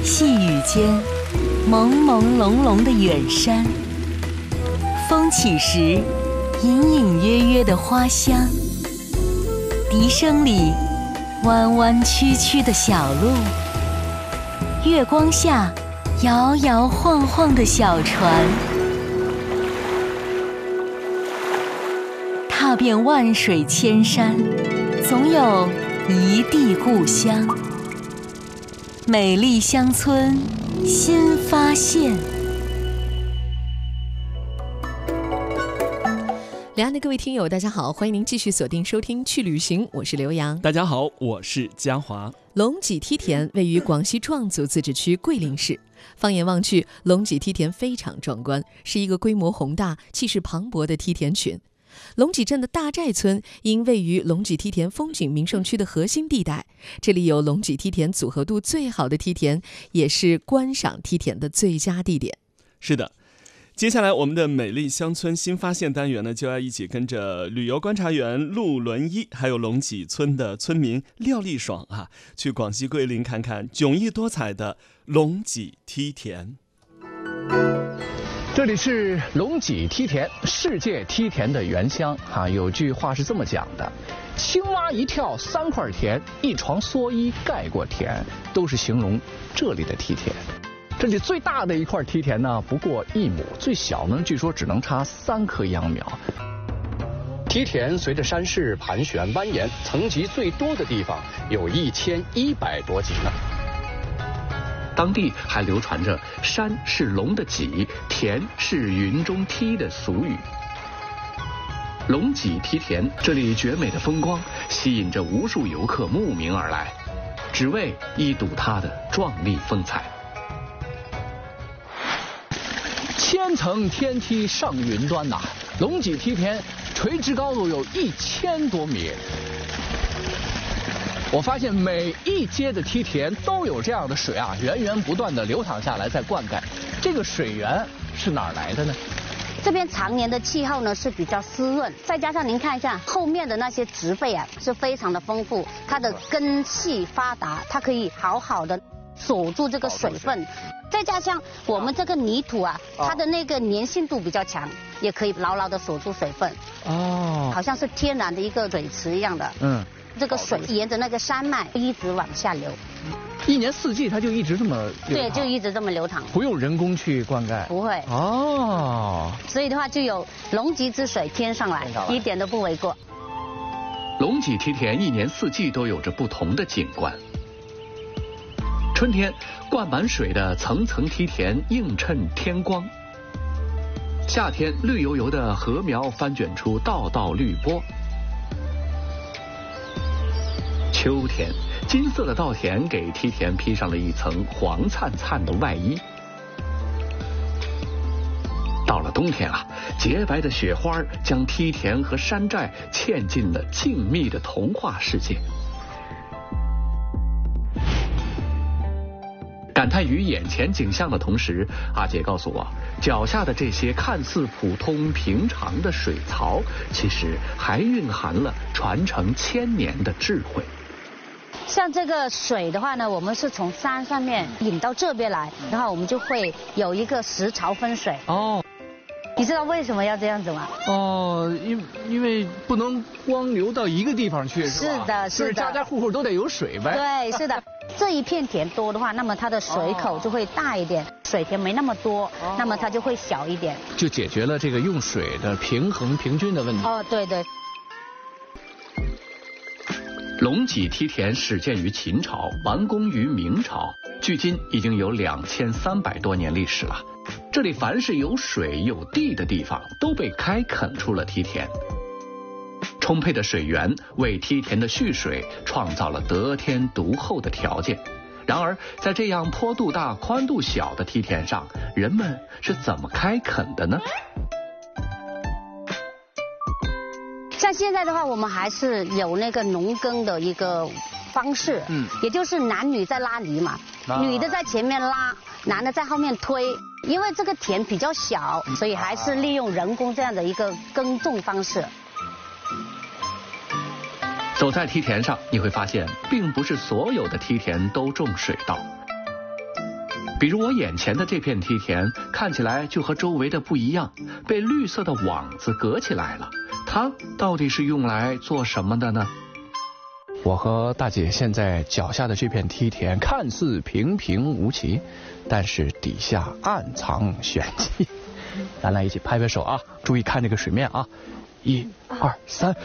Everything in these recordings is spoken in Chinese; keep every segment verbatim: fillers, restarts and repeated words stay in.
细雨间，朦朦胧胧的远山，风起时，隐隐约约的花香，笛声里，弯弯曲曲的小路，月光下，摇摇晃晃的小船，踏遍万水千山，总有一地故乡。美丽乡村新发现。 两岸的各位听友大家好，欢迎您继续锁定收听去旅行，我是刘洋。 大家好，我是嘉华。 龙脊梯田位于广西壮族自治区桂林市，放眼望去，龙脊梯田非常壮观，是一个规模宏大、气势磅礴的梯田群。龙脊镇的大寨村因位于龙脊梯田风景名胜区的核心地带，这里有龙脊梯田组合度最好的梯田，也是观赏梯田的最佳地点。 是的，接下来我们的美丽乡村新发现单元呢，就要一起跟着旅游观察员陆伦一，还有龙脊村的村民廖丽爽啊，去广西桂林看看迥异多彩的龙脊梯田。 这里是龙脊梯田，世界梯田的原乡啊。有句话是这么讲的：青蛙一跳三块田，一床蓑衣盖过田，都是形容这里的梯田。这里最大的一块梯田呢，不过一亩，最小呢，据说只能插三棵秧苗。梯田随着山势盘旋蜿蜒，层级最多的地方有一千一百多级呢。当地还流传着“山是龙的脊，田是云中梯”的俗语。龙脊梯田这里绝美的风光，吸引着无数游客慕名而来，只为一睹它的壮丽风采。千层天梯上云端呐、啊，龙脊梯田垂直高度有一千多米。我发现每一阶的梯田都有这样的水啊，源源不断的流淌下来，在灌溉。这个水源是哪儿来的呢？ 这边常年的气候呢是比较湿润，再加上您看一下后面的那些植被啊，是非常的丰富，它的根系发达，它可以好好的锁住这个水分。再加上我们这个泥土啊，它的那个粘性度比较强，也可以牢牢的锁住水分。哦，好像是天然的一个水池一样的。嗯。这个水沿着那个山脉一直往下流， 一年四季它就一直这么流淌。对，就一直这么流淌， 不用人工去灌溉。 不会。哦。所以的话，就有龙脊之水天上来，一点都不为过。 龙脊梯田一年四季都有着不同的景观。春天，灌满水的层层梯田映衬天光；夏天，绿油油的禾苗翻卷出道道绿波。秋天，金色的稻田给梯田披上了一层黄灿灿的外衣。到了冬天啊，洁白的雪花将梯田和山寨嵌进了静谧的童话世界。感叹于眼前景象的同时，阿姐告诉我，脚下的这些看似普通平常的水槽，其实还蕴含了传承千年的智慧。 像这个水的话呢，我们是从山上面引到这边来，然后我们就会有一个十槽分水。哦，你知道为什么要这样子吗？ 哦，因因为不能光流到一个地方去，是吧？ 是的，是的， 就是家家户户都得有水呗。 对，是的。这一片田多的话，那么它的水口就会大一点；哦、水田没那么多，哦、那么它就会小一点。 就解决了这个用水的平衡平均的问题。 哦，对对。 龙脊梯田始建于秦朝，完工于明朝，距今已经有两千三百多年历史了。这里凡是有水有地的地方，都被开垦出了梯田。充沛的水源为梯田的蓄水创造了得天独厚的条件。然而，在这样坡度大、宽度小的梯田上，人们是怎么开垦的呢？ 像现在的话，我们还是有那个农耕的一个方式，嗯，也就是男女在拉犁嘛，啊、女的在前面拉，男的在后面推。因为这个田比较小，所以还是利用人工这样的一个耕种方式。 走在梯田上，你会发现，并不是所有的梯田都种水稻。 比如我眼前的这片梯田，看起来就和周围的不一样，被绿色的网子隔起来了。它到底是用来做什么的呢？我和大姐现在脚下的这片梯田看似平平无奇，但是底下暗藏玄机。咱俩一起拍拍手啊，注意看这个水面啊，一、二、三，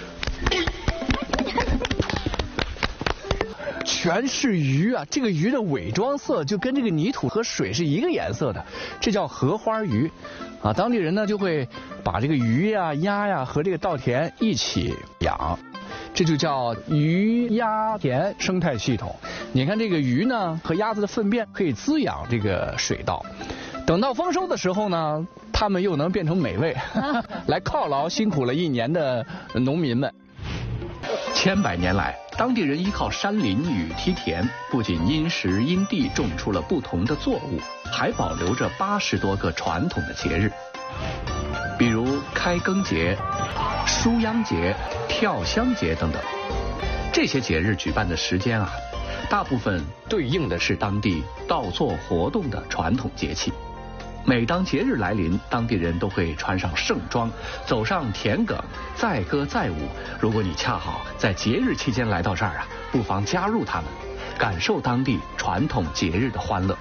全是鱼啊！这个鱼的伪装色就跟这个泥土和水是一个颜色的，这叫荷花鱼啊。当地人呢就会把这个鱼呀、鸭呀和这个稻田一起养。这就叫鱼鸭田生态系统。你看这个鱼呢和鸭子的粪便可以滋养这个水稻，等到丰收的时候呢，它们又能变成美味，来犒劳辛苦了一年的农民们。千百年来，当地人依靠山林与梯田，不仅因时因地种出了不同的作物，还保留着八十多个传统的节日，比如开耕节、书秧节、跳香节等等。这些节日举办的时间啊，大部分对应的是当地稻作活动的传统节气。每当节日来临，当地人都会穿上盛装，走上田埂，载歌载舞。如果你恰好在节日期间来到这儿啊，不妨加入他们，感受当地传统节日的欢乐。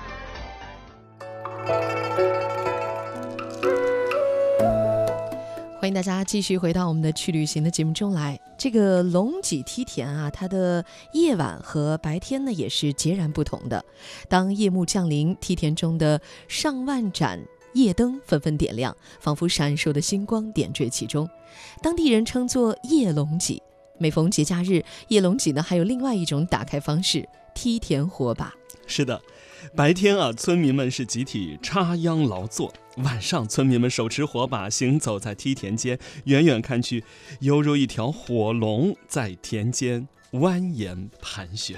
欢迎大家继续回到我们的去旅行的节目中来。这个龙脊梯田啊，它的夜晚和白天呢也是截然不同的。当夜幕降临，梯田中的上万盏夜灯纷纷点亮，仿佛闪烁的星光点缀其中。当地人称作夜龙脊。每逢节假日，夜龙脊呢还有另外一种打开方式——梯田火把。 是的，白天啊，村民们是集体插秧劳作；晚上，村民们手持火把行走在梯田间，远远看去，犹如一条火龙在田间蜿蜒盘旋。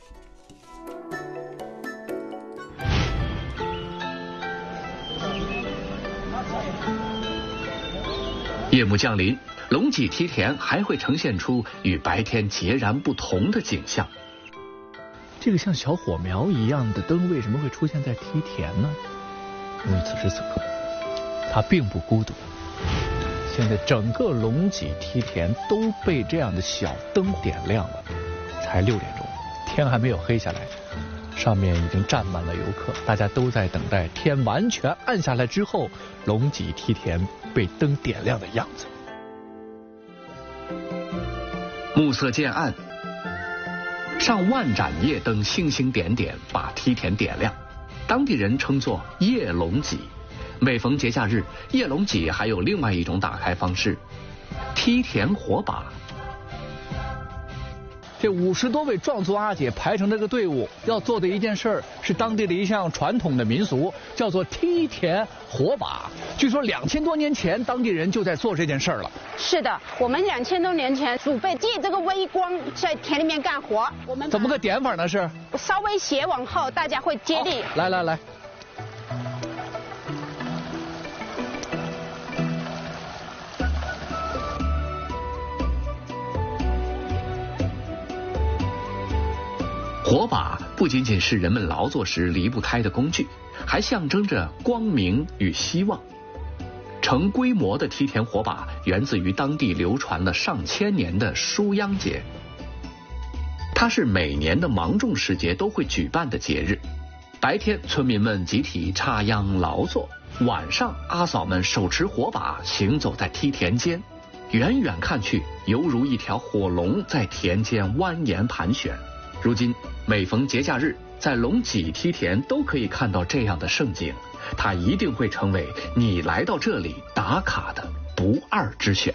夜幕降临，龙脊梯田还会呈现出与白天截然不同的景象。这个像小火苗一样的灯为什么会出现在梯田呢？因为此时此刻它并不孤独，现在整个龙脊梯田都被这样的小灯点亮了。才六点钟，天还没有黑下来，上面已经站满了游客，大家都在等待天完全暗下来之后，龙脊梯田被灯点亮的样子。暮色渐暗，上万盏夜灯星星点点把梯田点亮，当地人称作夜龙脊。每逢节假日，夜龙脊还有另外一种打开方式——梯田火把。这五十多位壮族阿姐排成这个队伍，要做的一件事儿是当地的一项传统的民俗，叫做梯田火把。据说两千多年前，当地人就在做这件事儿了。 是的，我们两千多年前祖辈借这个微光在田里面干活。我们怎么个点法呢？是稍微斜往后，大家会接力。 来来来。火把不仅仅是人们劳作时离不开的工具，还象征着光明与希望。成规模的梯田火把源自于当地流传了上千年的书秧节，它是每年的芒种时节都会举办的节日。白天村民们集体插秧劳作，晚上阿嫂们手持火把行走在梯田间，远远看去犹如一条火龙在田间蜿蜒盘旋。如今每逢节假日，在龙脊梯田都可以看到这样的盛景，它一定会成为你来到这里打卡的不二之选。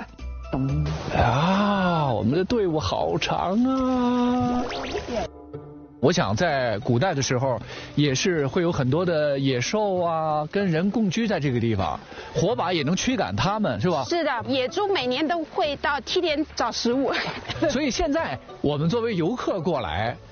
啊，我们的队伍好长啊！我想在古代的时候，也是会有很多的野兽啊，跟人共居在这个地方，火把也能驱赶它们，是吧？ 是的，野猪每年都会到梯田找食物。 所以现在我们作为游客过来，